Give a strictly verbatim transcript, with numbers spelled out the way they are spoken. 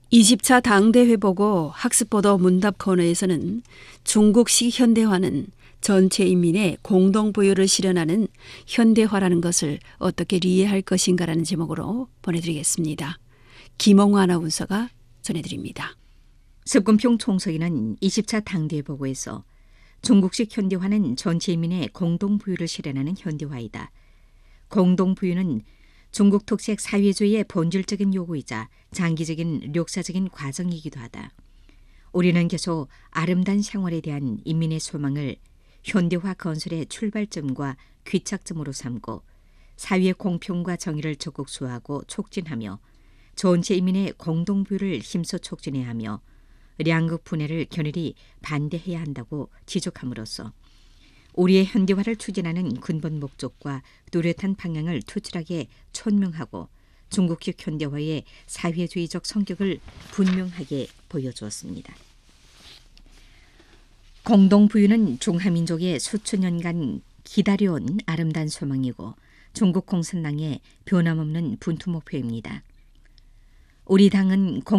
이십 차 당대회 보고 학습보도 문답 코너에서는 중국식 현대화는 전체 인민의 공동 부유를 실현하는 현대화라는 것을 어떻게 이해할 것인가라는 제목으로 보내드리겠습니다. 김홍 아나운서가 전해드립니다. 습군평 총서기는 이십 차 당대회 보고에서 중국식 현대화는 전체 인민의 공동 부유를 실현하는 현대화이다. 공동 부유는 중국 특색 사회주의의 본질적인 요구이자 장기적인 역사적인 과정이기도 하다. 우리는 계속 아름다운 생활에 대한 인민의 소망을 현대화 건설의 출발점과 귀착점으로 삼고 사회의 공평과 정의를 적극 수호하고 촉진하며 전체 인민의 공동 부유를 힘써 촉진해야 하며 양극 분해를 견일히 반대해야 한다고 지적함으로써 우리의 현대화를 추진하는 근본 목적과 뚜렷한 방향을 투철하게 천명하고 중국식 현대화의 사회주의적 성격을 분명하게 보여주었습니다. 공동부유는 중화민족의 수천 년간 기다려온 아름다운 소망이고 중국 공산당의 변함없는 분투 목표입니다. 우리 당은